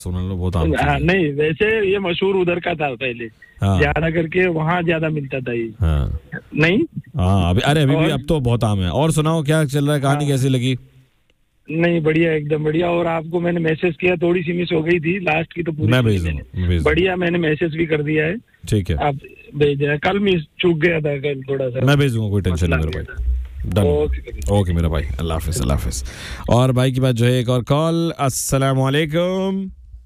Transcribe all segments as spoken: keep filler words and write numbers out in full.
सोनल बहुत आम हाँ, नहीं वैसे ये मशहूर उधर का था पहले, हाँ। ज्यादा करके वहाँ ज्यादा मिलता था ये। हाँ नहीं हाँ अभी अरे अभी और, भी अब तो बहुत आम है। और सुनाओ क्या चल रहा है, कहानी हाँ, कैसी लगी? नहीं बढ़िया, एकदम बढ़िया। और आपको मैंने मैसेज किया, थोड़ी सी मिस हो गई थी, लास्ट की तो पूरी मैं सुनी भेज मैंने। दूंगा, भेज बढ़िया, मैंने मैसेज भी कर दिया है, ठीक है, आप भेज देना। कल मिस चूक गया था, कल थोड़ा सा मैं भेज दूंगा, कोई टेंशन नहीं मेरे भाई। डन, ओके ओके मेरा भाई, अल्लाह हाफिज, अल्लाह हाफिज। और भाई की बात जो है, एक और कॉल। अस्सलाम वालेकुम।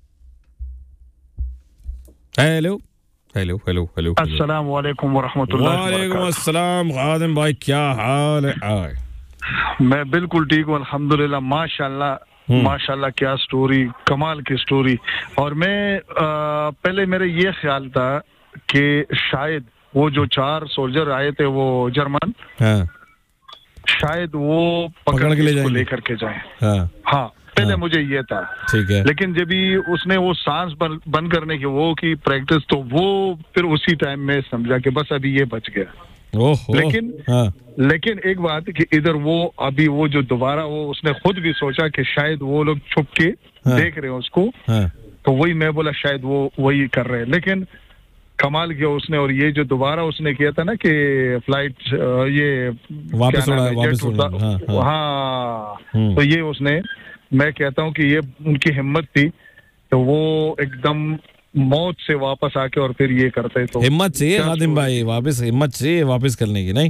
हेलो हेलो हेलो हेलो अस्सलाम वालेकुम वरहमतुल्लाहि वालेकुम अस्सलाम। खादिम भाई क्या हाल है? आए मैं बिल्कुल ठीक हूँ अल्हम्दुलिल्लाह, माशाल्लाह माशाल्लाह। क्या स्टोरी, कमाल की स्टोरी। और मैं आ, पहले मेरे ये ख्याल था कि शायद वो जो चार सोल्जर आए थे वो जर्मन, हाँ, शायद वो पकड़, पकड़ के ले के जाएंगे, लेकर के जाए। हाँ हाँ पहले हाँ, मुझे ये था, ठीक है। लेकिन जब भी उसने वो सांस बंद बंद करने की वो की प्रैक्टिस, तो वो फिर उसी टाइम में समझा कि बस अभी ये बच गया। ओहो, लेकिन हाँ, लेकिन एक बात कि इधर वो अभी वो जो दोबारा वो उसने खुद भी सोचा कि शायद वो लोग छुप के हाँ, देख रहे हैं उसको, हाँ, तो वही मैं बोला शायद वो वही कर रहे हैं। लेकिन कमाल किया उसने। और ये जो दोबारा उसने किया था ना कि फ्लाइट ये वापस उड़ा, वापस उड़ा, हाँ, हाँ, हाँ, तो ये उसने, मैं कहता हूँ कि ये उनकी हिम्मत थी, तो वो एकदम मौत से वापस आके और फिर ये करते। तो हिम्मत चाहिए खादिम भाई, वापस हिम्मत चाहिए वापस करने की, नहीं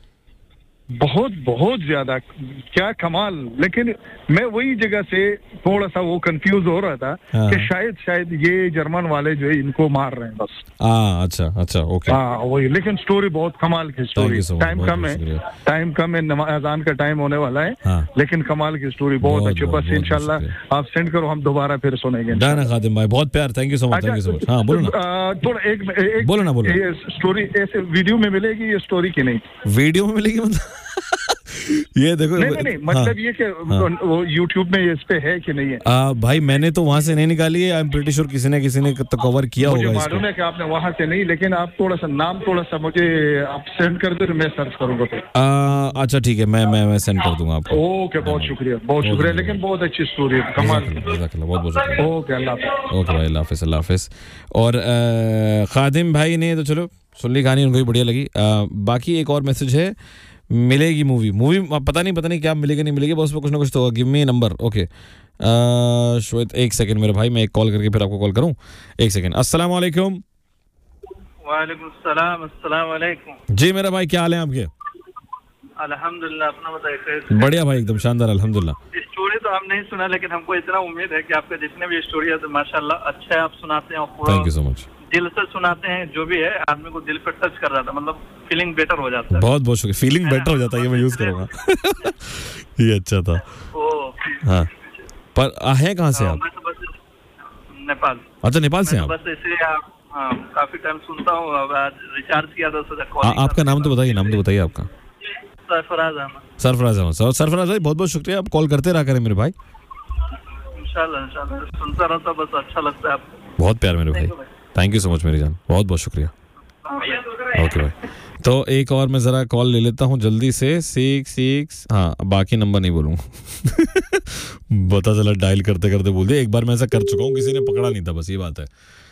बहुत बहुत ज्यादा, क्या कमाल। लेकिन मैं वही जगह से थोड़ा सा वो कंफ्यूज हो रहा था कि शायद शायद ये जर्मन वाले जो है इनको मार रहे हैं बस। हाँ अच्छा अच्छा, ओके, हाँ वही। लेकिन स्टोरी बहुत कमाल की स्टोरी। टाइम कम है, टाइम कम है, अजान का टाइम होने वाला है, हाँ। लेकिन कमाल की स्टोरी, बहुत अच्छी। बस इंशाल्लाह आप सेंड करो, हम दोबारा फिर सुनेंगे। डन खादिम भाई, बहुत प्यार, thank you so much, thank you so much. हाँ बोलो ना, थोड़ा एक, एक बोलो ना, बोलो। स्टोरी ऐसे वीडियो में मिलेगी ये स्टोरी की नहीं? वीडियो में मिलेगी मतलब ये देखो, नहीं नहीं, नहीं मतलब हाँ, ये कि हाँ, वो यूट्यूब में इस पे है कि नहीं है? आ, भाई मैंने तो वहाँ से नहीं निकाली है, आई एम प्रीटी श्योर किसी ने किसी ने तो कवर किया होगा। मुझे मालूम है कि आपने वहाँ से नहीं, लेकिन आप थोड़ा सा नाम थोड़ा सा मुझे आप सेंड कर दो, मैं सर्च करूंगा फिर। अच्छा ठीक है, मैं मैं मैं सेंड कर दूंगा आपको। ओके, बहुत शुक्रिया, बहुत शुक्रिया। लेकिन बहुत अच्छी स्टोरी है, कमाल। बहुत बहुत शुक्रिया। ओके, अल्लाह हाफिज। ओके भाई, अल्लाह हाफिज, अल्लाह हाफिज। और खादिम भाई ने तो चलो सुन ली कहानी, उनको भी बढ़िया लगी। बाकी एक और मैसेज है, मिलेगी मूवी, मूवी पता नहीं पता नहीं क्या मिलेगी नहीं मिलेगी, बस कुछ ना कुछ तो गिव मी नंबर। ओके श्वेत, एक सेकंड मेरे भाई, मैं एक कॉल करके फिर आपको कॉल करूं, एक सेकंड। अस्सलाम वालेकुम। वालेकुम सलाम। अस्सलाम वालेकुम जी मेरा भाई, क्या हाल है आपके? अल्हम्दुलिल्लाह, अपना बताइए। बढ़िया भाई, एकदम शानदार, अल्हम्दुलिल्लाह। स्टोरी तो हम नहीं सुना, लेकिन हमको इतना उम्मीद है कि आपका जितने भी स्टोरी है तो माशाल्लाह अच्छा है, आप सुनाते हैं और पूरा थैंक यू सो मच, दिल से सुनाते हैं। जो भी है आदमी को दिल पे टच कर रहा था, मतलब फीलिंग बेटर हो जाता है। बहुत बहुत शुक्रिया, फीलिंग बेटर हो जाता है, ये मैं यूज करूंगा ये अच्छा था। हाँ, पर है कहाँ से आप? मैं तो बस नेपाल। अच्छा, नेपाल से तो आप? बस इसलिए आप, हाँ, काफी टाइम सुनता हूँ, अब आज रिचार्ज किया था, सोचा कॉल। आपका नाम तो बताइए, नाम तो बताइए आपका। सरफराज अहमद। सरफराज अहमद। सर सरफराज भाई, बहुत बहुत शुक्रिया, आप कॉल करते रहा करें मेरे भाई। इंशाल्लाह इंशाल्लाह सुनता रहता, बस अच्छा लगता है आपको। बहुत प्यार मेरे भाई, थैंक यू सो मच मेरी जान, बहुत बहुत शुक्रिया। ओके भाई, तो एक और मैं ज़रा कॉल ले लेता हूँ जल्दी से। सिक्स सिक्स हाँ, बाकी नंबर नहीं बोलूँगा पता चला डायल करते करते बोल दिया। एक बार मैं ऐसा कर चुका हूँ, किसी ने पकड़ा नहीं था, बस ये बात है।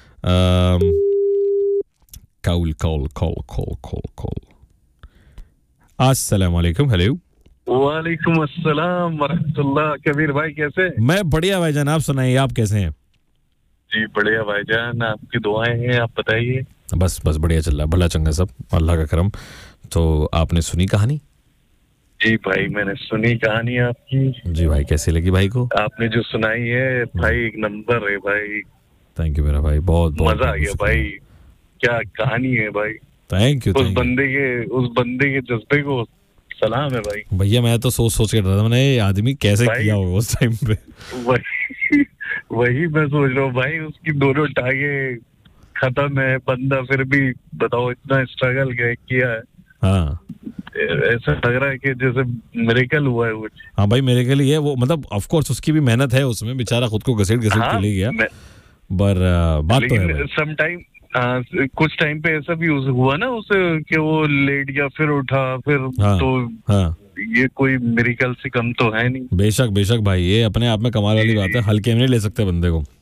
Call call call call call call अस्सलाम वालेकुम। हेलो। वालेकुम अस्सलाम वरहमतुल्लाह। कबीर भाई कैसे? मैं बढ़िया भाईजान, आप सुनाइए, आप कैसे हैं? जी बढ़िया भाईजान, आपकी दुआएं हैं, आप बताइए। बस बस बढ़िया चल रहा है, भला चंगा सब, अल्लाह का करम। तो आपने सुनी कहानी? जी भाई, मैंने सुनी कहानी आपकी। जी भाई, कैसी लगी भाई को? आपने जो सुनाई है भाई, एक नंबर है भाई। थैंक यू मेरा भाई, बहुत बहुत मजा आ गया भाई, क्या कहानी है भाई। Thank you. उस बंदे के उस बंदे के जज्बे को सलाम है भाई। भैया मैं तो सोच सोच के डर रहा था, मैंने ये आदमी कैसे किया होगा उस टाइम पे। वही वही मैं सोच रहा हूँ भाई, उसकी दोनों टांगे खत्म है, बंदा फिर भी बताओ इतना स्ट्रगल किया है। हाँ, ऐसा लग रहा है कि जैसे मिरेकल हुआ है कुछ। हाँ भाई, मिरेकल ही है वो, मतलब ऑफ कोर्स उसकी भी मेहनत है उसमें, बेचारा खुद को घसीट घसीट के ले गया। पर बात तो है सम टाइम कुछ टाइम पे ऐसा भी हुआ ना उसे कि वो लेट गया फिर उठा फिर। हाँ, तो हाँ, ये कोई मिरेकल से कम तो है नहीं। बेशक बेशक भाई, ये अपने आप में कमाल वाली बात है, हल्के में नहीं ले सकते बंदे को।